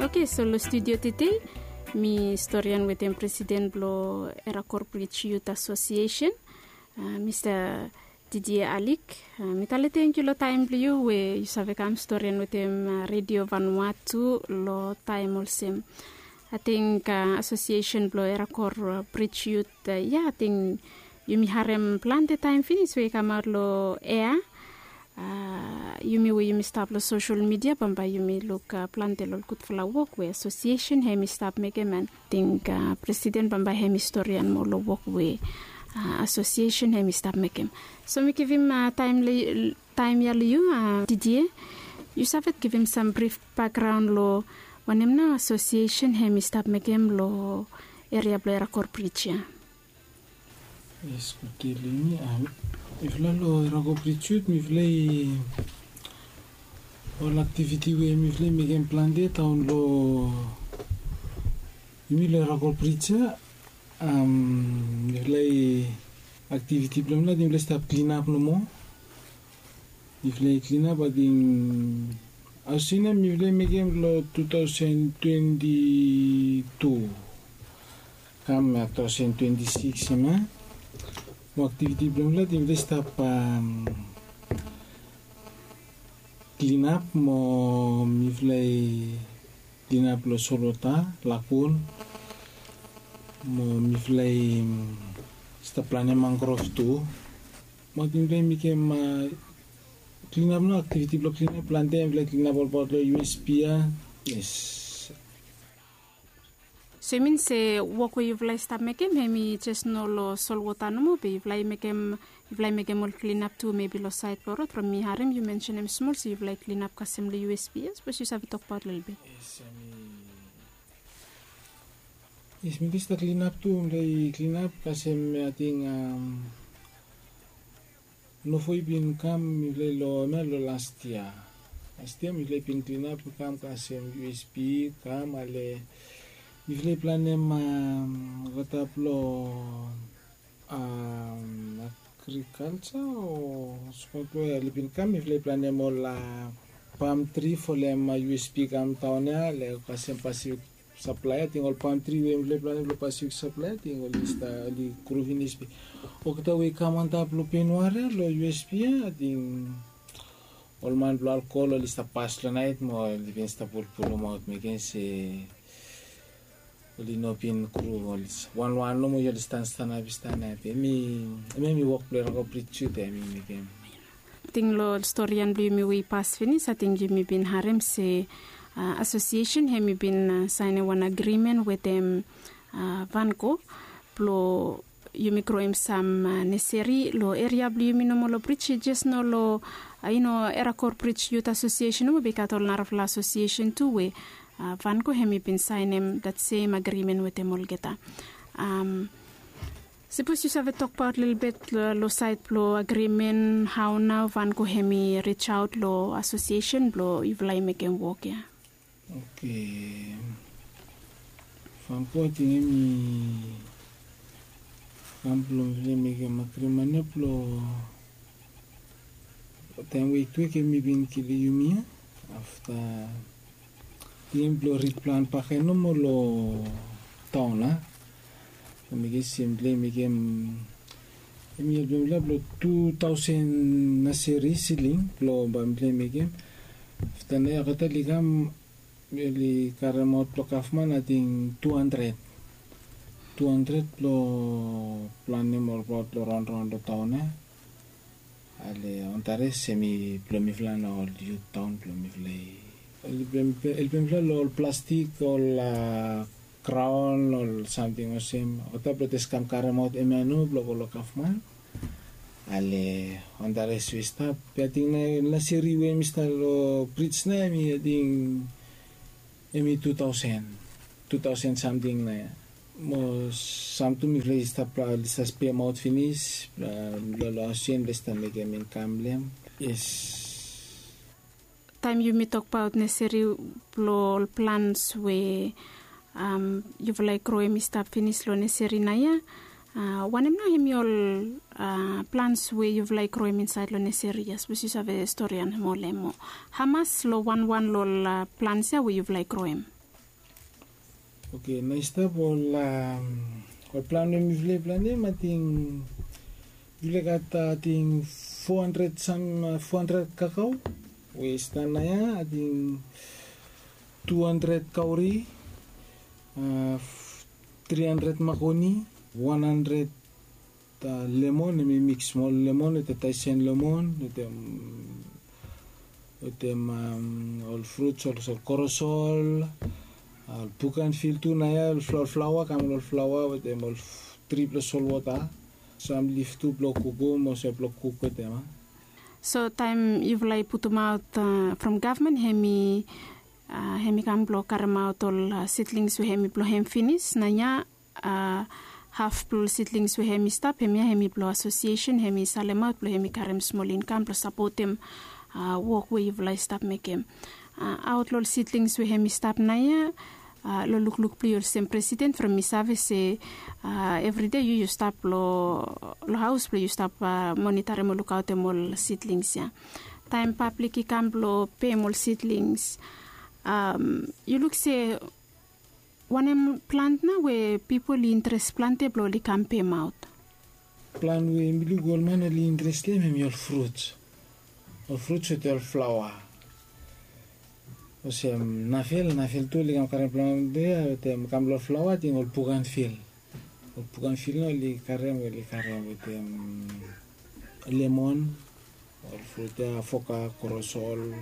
Okay, so lo studio titi mi historian with the president lo era corporate youth association, Mr. Didier Alik. Mi talete lo time liu we you save kam historian with him radio Vanuatu lo time also. I think association lo era corporate youth I think you mi harem plan the time finish we kamar lo air. You stop the social media bamba you may look plante lol kut fla walk we association he mi stop make man think president bamba he historian mo lo walk we association he mi stop make him so we give him time you Didier you saved give him some brief background lo wanem na association he mi stop make him lo area blera corporate yes kutili if lalo rago pritut mi vlei all activity we mi vlei mi game plan de taun lo mi le rago pritja mi vlei activity blom la dim le stop clean up no mo mi vlei clean up adin asina mi vlei mi game lo 2022 kam 2026 ma mo activity belum lah di stop clean up mo mi vlei clean up lo solota lakun mo mi vlei stop plane mangrove tu mo di vlei mi kem clean up no activity lo clean up plante vlei clean up all lo USP yes. So mean say walk where you vlei stop making maybe just no lo solwota no mo be vlei make him all clean up too maybe lo side porot from me harem you mention him small so you vlei clean up custom the USPS but you have to talk about a little bit. Yes mi start clean up too vlei clean up custom I think no foi bin kam mi vlei lo last year mi vlei bin clean up kam custom USP kam ale mi vlei planem gataplo agriculture o scopo lipin kam mi vlei planem la palm tree folem USP kam taonia le kasem passive supply tingol palm tree we vlei planem lo passive supply tingol lista di kruvinis o kata we kam antaplo penuare lo USP ting olman lo alcohol lista paslo night mo lipin sta pulpulo mo meken se Lino pin cruels. One no mo yung distance na bistana. Mi walk player ko pritchute mi game. Ting lo storyan blue mi we pass finish. I think you mi bin harem se association he mi bin sign one agreement with them Vanco. Plo you mi kroim sam necessary lo area blue mi no mo lo pritch just no lo era corporate youth association mo be katol narafla association too we. Vanco hemi been signing that same agreement with them all geta. Suppose you have talk about a little bit lo side lo agreement how now Vanco hemi reach out lo association lo you vlei make him work ya. Okay. Vanco hemi kamplo vlei make him agreement lo time we tweak hemi bin kili yumi after Tiempo replan pakai nomor lo tahun lah. Kami simple mikem emi belum lo 2000 nasiri siling lo bamble mikem. Ftane kata ligam beli karamot lo kafman ating 200 lo plan nomor lo round lo tahun ale ontare semi plomiflan or youth town plomiflay. El plastic o la crown or something o same ota protes kam karamot emenu blogo lo kafman ale ondare swista peting na seri we mista lo pritz na mi ding emi 2000 something na mo samtu mi lista pra lista spe mouth finish lo sien lista me game kamlem yes. Time you me talk about necessary plans we you like grow mi stop finish lo necessary na ya one em na him all plans we you like grow inside lo necessary yes we have a historian mo lemo hamas lo one lo plans ya we you like grow Okay, naista ol plano mi vile plane mating vile kata ating 400 kakao. Westana ya ating 200 kauri, 300 makoni, 100 lemon, mi mix mo lemon, ite taisen lemon, ite all fruits, all korosol, all bukan filtu na ya, all flour, kamul all flour, ite all triple sol wata, sam lift tu blok kuku, mo se blok kuku ite ma. So time you've like put them out from government, hemi kam blow karem out all seedlings we hemi blow hem finish, nanya half blow seedlings we hemi stop, hemi blow association, hemi salem out, blow hemi karem small income, blow support them work where you've like stop make him. Out all seedlings we hemi stop naya, lo look play your same president from misave say every day you stop lo house play you stop monitor mo look out them all seedlings ya time public can blow pay more seedlings you look say one plant na where people interest plant blow li can pay out plan we milu golman li interest le mem your fruits with your flower. O sea, nafel tu li kam karem plan de te kam lo flower ting ol pugan fil no li karem with lemon or fruta foca corosol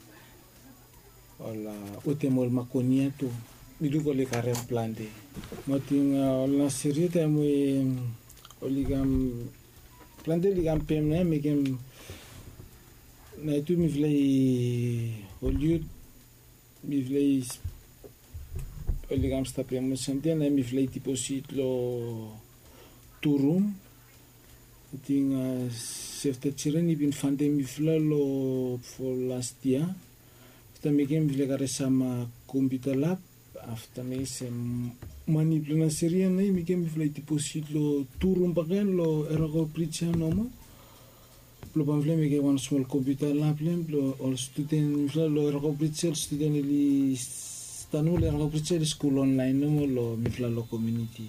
ola utemol makonia tu midu ko li karem plante moting la serie te mo oligam plante ligam pem na me kem na tu mi vlei oliut mi vlei oligam sta premo sentia na mi vlei tipo sitlo turum ting sefta chiren ibin fande mi vlalo for last year after me game vle kare sama computer lab after me se mani plena serie na mi game vlei tipo sitlo turum bagan lo erago pricha nomo lo pamfle me one small computer lab lo all student lo erago pricha student li stanu le erago pricha school online nomo lo mi lo community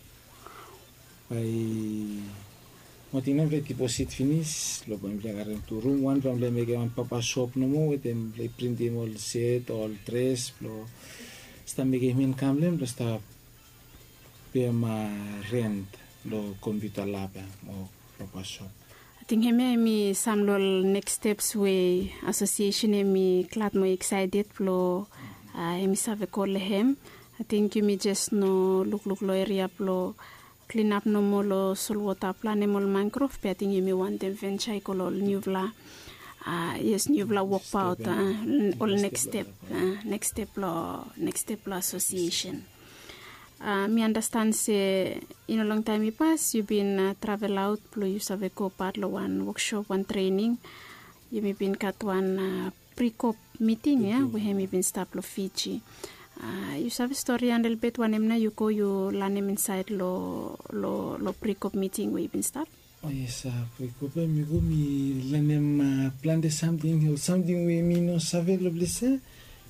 ai motina vle tipo sit finish lo pamfle kare tu room one pamfle me one papa shop nomo etem le printing all set all dress lo sta me min kamlem lo sta pe ma rent lo computer lab mo papa shop I think hemi some next steps we association hemi glad mo excited plo hemi save call him I think you me just no look lo area plo clean up no mo lo solwata plan mo mangrove but I think you me want them venture ko lo new vla yes new vla work out all next step lo association. Me understand say in a long time you pass you've been travel out plo you save ko part lo one workshop one training you may been kat one pre-cop meeting we have been stop lo Fiji you save story and a little bit one emna you go you learn inside lo pre-cop meeting we been stop. Oh yes, pre-cop me go me learn plan de something we me no save lo blesse.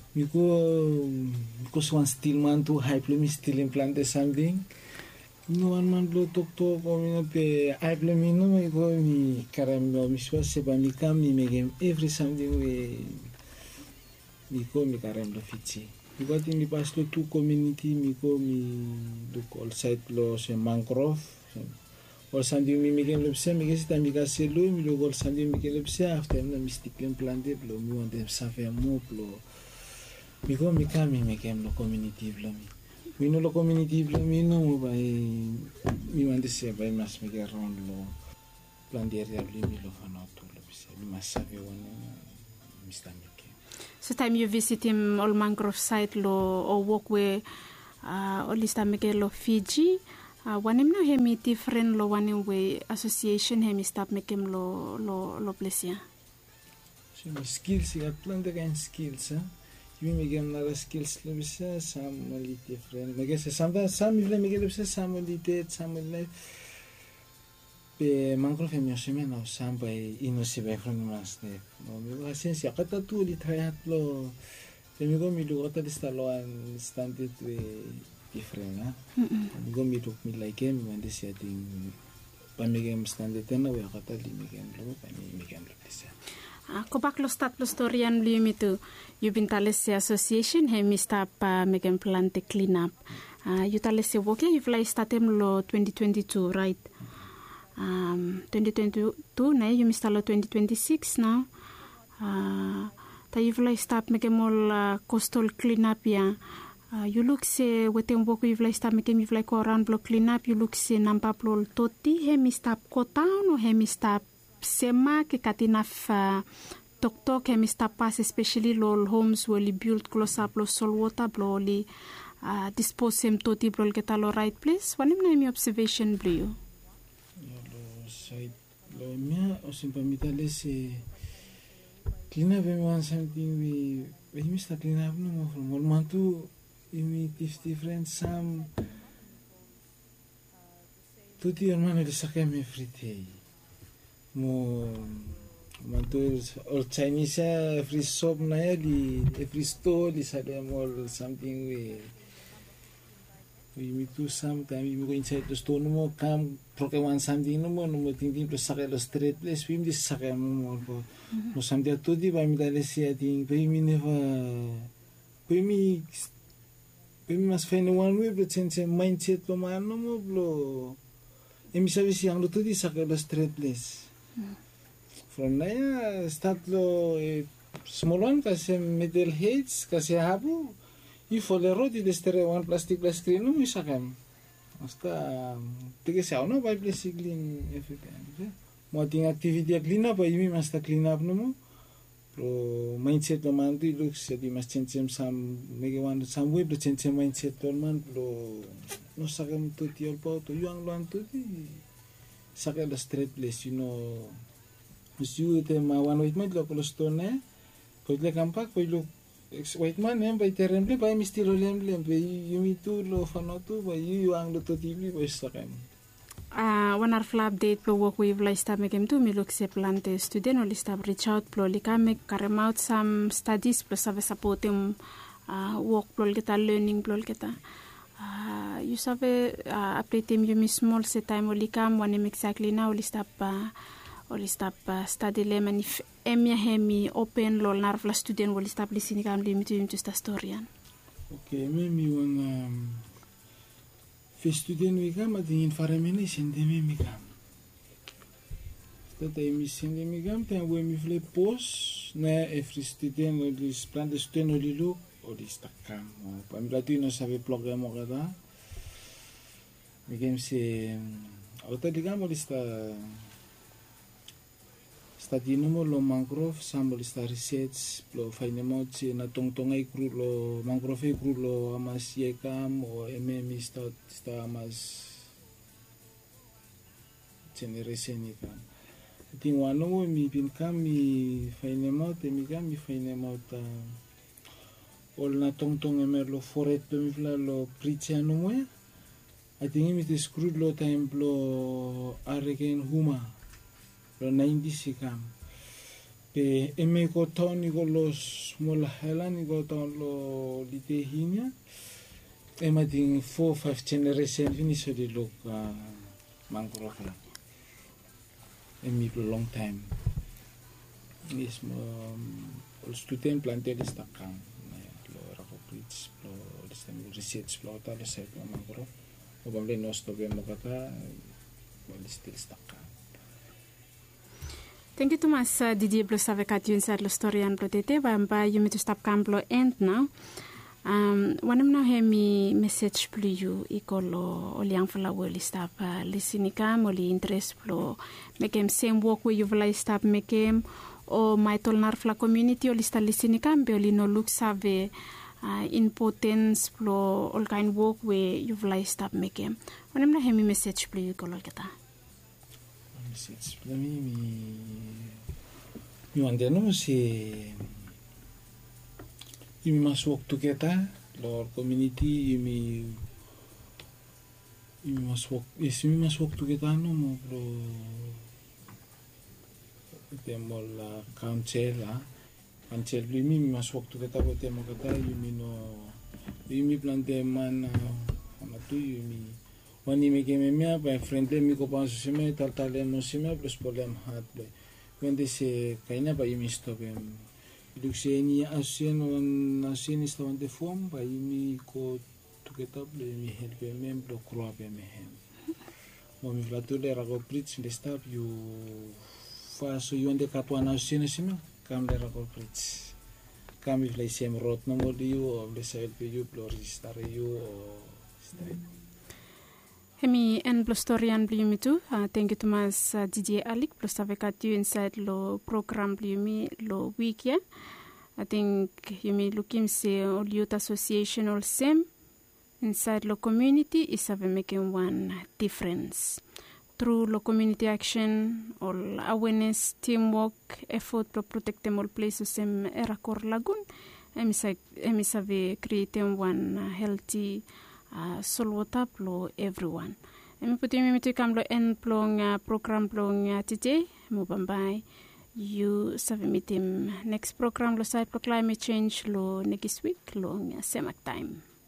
Because one still man to hype me still implant something. No one man blow talk or pe hype me no me go me karam me swa se ba mi kam me game every something we go me karam lo Fiji. We got in the past to two community me go me look all side lo se mangrove. Or something me game lo se me get time me gas lo me lo all something me game lo se after me stick implant lo me want them save mo lo mi go mi kami me kem lo community vlomi mi no lo community vlomi no mo bai mi mande se bai mas me ke ron lo plan di area mi lo fanoto lo bise mi mas sabe wona mi sta me ke so time you visit him all mangrove site lo or walkway all sta me ke lo Fiji one na hemi different lo one way association hemi stop me kem lo plesia so my skills ya plan de gain skills you me game na skills le bisa some little different I guess sometimes some me game bisa some little some like pe mangrove mi semana some by ino se be from mas ne no me va sensi akata tu li triat lo pe mi go mi lo ata di stalo an standard we different ha. Go mi tuk mi like em mande si ating pamigem standard na we kata limigem lo pani migem lo disa. Kobak lo start lo storyan bli mitu Yubintales association he mi stap migem plante clean up. Yutales woke you fly statem lo 2022 right. 2022 na you mista lo 2026 now. Ta you fly stap migem all coastal clean up ya. You look se wetem boku you fly stap migem you fly ko around block clean up you look se nampa plol toti he mi stap ko town o he mi stap sema ke katinaf tok he mi stap pass especially lol homes will build close up lo sol water bloli dispose sem toti blol ke talo right place wanim na mi observation blue lo side lo mia o simpamita se clean up one something we mi stap clean up no from all mantu imi different some tutti ormai le sakem every day mo mantu all Chinese free shop na ya di every store di sada mall something we meet to sometime we go inside the store no more come proke something no more ting plus sakelo street place we dis sakem mo mo something tutti ba mi dale sia ting we mi never we mi mas fene one way but sense mindset lo mano mo blo emi sabi siang lo tutti sakelo street place. From there, start lo small one kasi middle heights kasi habu. You follow road you destere one plastic screen no isa kam. Basta tige siya no by plastic clean everything. Mo ting activity clean up ay mi mas ta clean up no mo. Pro mindset lo man tu looks di mas change some make one some way to change mindset lo man pro no sakam tu ti all po to yung lo tu ti sakay the street place you know. Monsieur te ma one white man lo stone poi le campak poi lo white man em by teremble by mistilo lemble by yumi tu lo fanotu by you ang lo totibli by sakam one hour flap update pro work with like stop makem tu mi look se plante student or list up reach out pro lika make carry out some studies plus have support work pro kita learning pro kita you sabe update you mi small se time lika one exactly now list up study le manif emia hemi open lo narvla student will stop listening am limited to sta storyan. Okay, mi wan fi student we kam adin faramene sende mi kam. Tata mi sende mi kam ten we mi fle post na every student o dis plan de student o lilu o dis takam. Pam latino sabe program o kada. Mi kam se auto digamos lista study mo lo mangrove sambil sta research lo fine mo si na tongtongai kru lo mangrove kru lo amas yekam o mm sta amas generation ni kam ting wano mi bin kam mi fine mo te mi kam mi fine mo ta ol na tongtong emer lo foret lo mi fla lo prichano mo I think mi te screw lo time lo aregen huma lo 90 sikam pe eme ko toni ko los mola helan ko ton lo litehinya ema ding 4-5 generation finish di look mangrove emi for long time is mo student planted istakam lo rakopits lo distem research lo ta lo set mangrove o bamle nosto be mo kata listil istakam. Thank you Thomas Didier Blos avec atun sa lo storyan protete ba you to stop camplo end now wanam na hemi message pliu ikolo oliang fala will stop listening cam oli interest plo mekem same work where you will stop mekem o my tolnar fla community oli sta listening cam be oli no look save importance plo all kind work where you will stop mekem wanam na hemi message pliu ikolo kita message para mi mandano si mi mas work together lor community mi mas work together no mo pro temo la council mi mas work together ko temo kata mi no mi plante man tu mi wani me keme mia pa friendly mi ko panso sime tal mo sime plus problem hat be when se kaina pa yumi stop em dukseni asien on asien estaban de form pa yumi ko tuketap le mi help mem pro kroa pe me hem mo mi flatu le rago bridge le stop you fa so you ande katwana asien sime kam le rago bridge kam if le sem rot no mo diu o le sel pe you pro register you o straight. Hemi en blostorian bliumi tu. Thank you Thomas DJ Alik plus avekat you inside lo program bliumi lo week ya. I think you may look him say all youth association all same inside lo community is have making one difference. Through lo community action, all awareness, teamwork, effort to protect them all places sem Erakor Lagoon. Emi save creating one healthy solwotap lo everyone. Emi puti mi tu kam lo en plong program plong today mo bambay you save meeting next program lo side pro climate change lo next week lo semak time.